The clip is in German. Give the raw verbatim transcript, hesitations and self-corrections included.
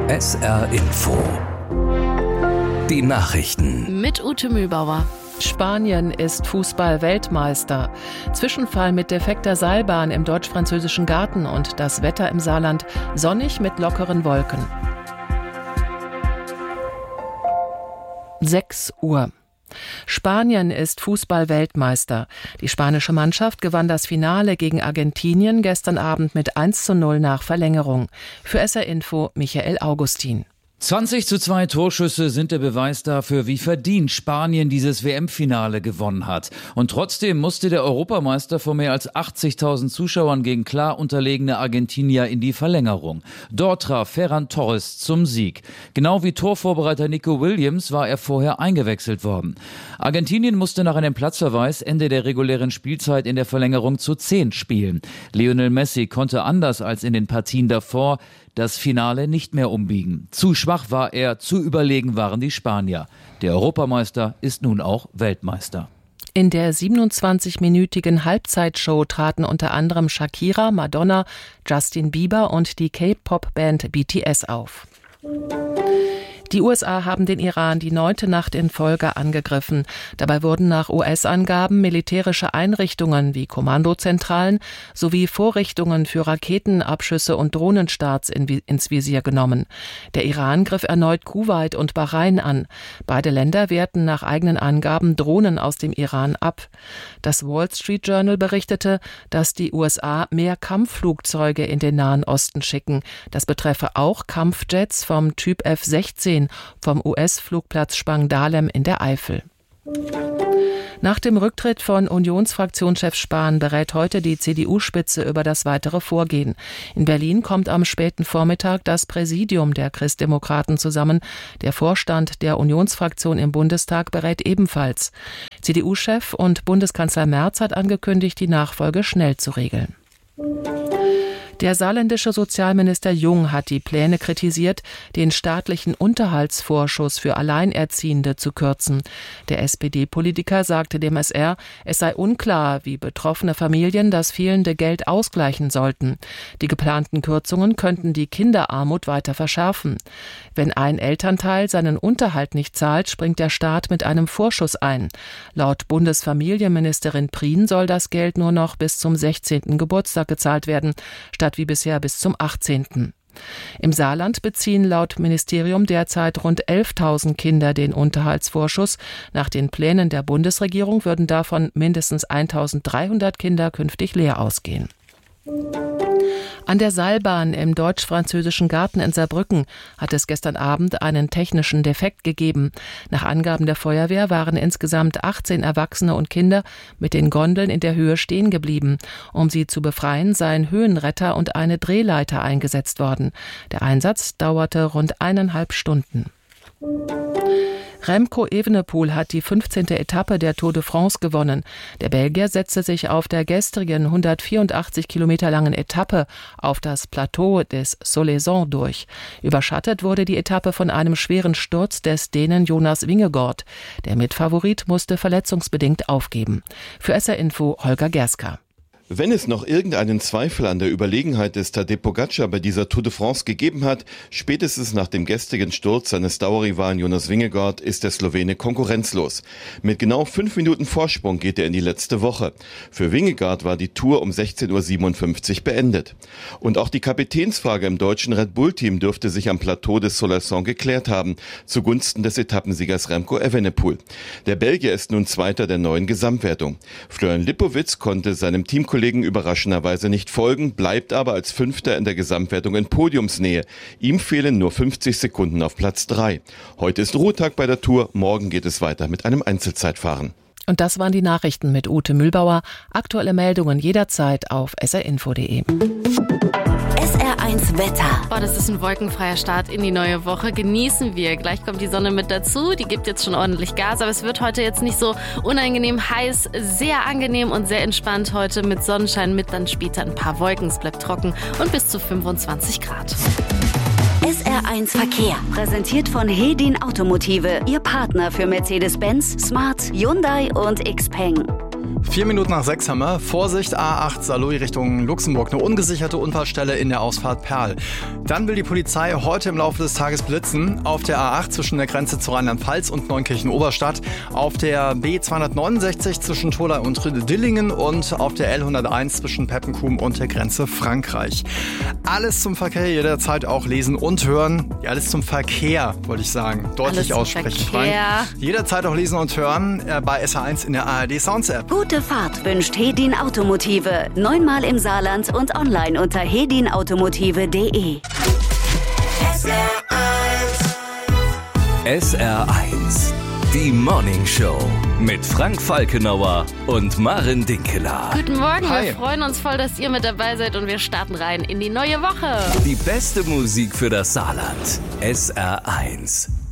S R Info. Die Nachrichten. Mit Ute Mühlbauer. Spanien ist Fußball-Weltmeister. Zwischenfall mit defekter Seilbahn im deutsch-französischen Garten und das Wetter im Saarland sonnig mit lockeren Wolken. sechs Uhr. Spanien ist Fußball-Weltmeister. Die spanische Mannschaft gewann das Finale gegen Argentinien gestern Abend mit eins zu null nach Verlängerung. Für S R Info Michael Augustin. zwanzig zu zwei Torschüsse sind der Beweis dafür, wie verdient Spanien dieses W M-Finale gewonnen hat. Und trotzdem musste der Europameister vor mehr als achtzigtausend Zuschauern gegen klar unterlegene Argentinier in die Verlängerung. Dort traf Ferran Torres zum Sieg. Genau wie Torvorbereiter Nico Williams war er vorher eingewechselt worden. Argentinien musste nach einem Platzverweis Ende der regulären Spielzeit in der Verlängerung zu zehn spielen. Lionel Messi konnte anders als in den Partien davor das Finale nicht mehr umbiegen. Zu schwach war er, zu überlegen waren die Spanier. Der Europameister ist nun auch Weltmeister. In der siebenundzwanzigminütigen Halbzeitshow traten unter anderem Shakira, Madonna, Justin Bieber und die K-Pop-Band B T S auf. Die U S A haben den Iran die neunte Nacht in Folge angegriffen. Dabei wurden nach U S-Angaben militärische Einrichtungen wie Kommandozentralen sowie Vorrichtungen für Raketenabschüsse und Drohnenstarts in, ins Visier genommen. Der Iran griff erneut Kuwait und Bahrain an. Beide Länder wehrten nach eigenen Angaben Drohnen aus dem Iran ab. Das Wall Street Journal berichtete, dass die U S A mehr Kampfflugzeuge in den Nahen Osten schicken. Das betreffe auch Kampfjets vom Typ F sechzehn vom U S-Flugplatz Spangdahlem in der Eifel. Nach dem Rücktritt von Unionsfraktionschef Spahn berät heute die C D U-Spitze über das weitere Vorgehen. In Berlin kommt am späten Vormittag das Präsidium der Christdemokraten zusammen. Der Vorstand der Unionsfraktion im Bundestag berät ebenfalls. C D U-Chef und Bundeskanzler Merz hat angekündigt, die Nachfolge schnell zu regeln. Der saarländische Sozialminister Jung hat die Pläne kritisiert, den staatlichen Unterhaltsvorschuss für Alleinerziehende zu kürzen. Der S P D-Politiker sagte dem S R, es sei unklar, wie betroffene Familien das fehlende Geld ausgleichen sollten. Die geplanten Kürzungen könnten die Kinderarmut weiter verschärfen. Wenn ein Elternteil seinen Unterhalt nicht zahlt, springt der Staat mit einem Vorschuss ein. Laut Bundesfamilienministerin Prien soll das Geld nur noch bis zum sechzehnten Geburtstag gezahlt werden, statt wie bisher bis zum achtzehnten Im Saarland beziehen laut Ministerium derzeit rund elftausend Kinder den Unterhaltsvorschuss. Nach den Plänen der Bundesregierung würden davon mindestens eintausenddreihundert Kinder künftig leer ausgehen. An der Seilbahn im deutsch-französischen Garten in Saarbrücken hat es gestern Abend einen technischen Defekt gegeben. Nach Angaben der Feuerwehr waren insgesamt achtzehn Erwachsene und Kinder mit den Gondeln in der Höhe stehen geblieben. Um sie zu befreien, seien Höhenretter und eine Drehleiter eingesetzt worden. Der Einsatz dauerte rund eineinhalb Stunden. Remco Evenepoel hat die fünfzehnte Etappe der Tour de France gewonnen. Der Belgier setzte sich auf der gestrigen hundertvierundachtzig Kilometer langen Etappe auf das Plateau des Solaison durch. Überschattet wurde die Etappe von einem schweren Sturz des Dänen Jonas Vingegaard. Der Mitfavorit musste verletzungsbedingt aufgeben. Für S R Info Holger Gerska. Wenn es noch irgendeinen Zweifel an der Überlegenheit des Tadej Pogačar bei dieser Tour de France gegeben hat, spätestens nach dem gestrigen Sturz seines Dauerrivalen Jonas Vingegaard ist der Slowene konkurrenzlos. Mit genau fünf Minuten Vorsprung geht er in die letzte Woche. Für Vingegaard war die Tour um sechzehn Uhr siebenundfünfzig beendet. Und auch die Kapitänsfrage im deutschen Red Bull-Team dürfte sich am Plateau des Solaison geklärt haben, zugunsten des Etappensiegers Remco Evenepoel. Der Belgier ist nun Zweiter der neuen Gesamtwertung. Florian Lipowitz konnte seinem Teamkollegen überraschenderweise nicht folgen, bleibt aber als Fünfter in der Gesamtwertung in Podiumsnähe. Ihm fehlen nur fünfzig Sekunden auf Platz drei. Heute ist Ruhetag bei der Tour, morgen geht es weiter mit einem Einzelzeitfahren. Und das waren die Nachrichten mit Ute Mühlbauer. Aktuelle Meldungen jederzeit auf s r info punkt de. S R eins Wetter. Oh, das ist ein wolkenfreier Start in die neue Woche. Genießen wir. Gleich kommt die Sonne mit dazu. Die gibt jetzt schon ordentlich Gas, aber es wird heute jetzt nicht so unangenehm heiß. Sehr angenehm und sehr entspannt heute mit Sonnenschein, mit dann später ein paar Wolken. Es bleibt trocken und bis zu fünfundzwanzig Grad. S R eins Verkehr. Präsentiert von Hedin Automotive. Ihr Partner für Mercedes-Benz, Smart, Hyundai und Xpeng. Vier Minuten nach sechs haben wir. Vorsicht, A acht Saarlouis Richtung Luxemburg. Eine ungesicherte Unfallstelle in der Ausfahrt Perl. Dann will die Polizei heute im Laufe des Tages blitzen. Auf der A acht zwischen der Grenze zu Rheinland-Pfalz und Neunkirchen-Oberstadt. Auf der B zweihundertneunundsechzig zwischen Tholey und Dillingen. Und auf der L hunderteins zwischen Peppenkum und der Grenze Frankreich. Alles zum Verkehr, jederzeit auch lesen und hören. Ja, alles zum Verkehr, wollte ich sagen. Deutlich aussprechen, Frank. Jederzeit auch lesen und hören äh, bei S H eins in der A R D Sounds App. Gute Fahrt wünscht Hedin Automotive. Neunmal im Saarland und online unter hedinautomotive punkt de. S R eins. S R eins. Die Morning Show mit Frank Falkenauer und Maren Dinkeler. Guten Morgen, Hi. Wir freuen uns voll, dass ihr mit dabei seid und wir starten rein in die neue Woche. Die beste Musik für das Saarland. S R eins.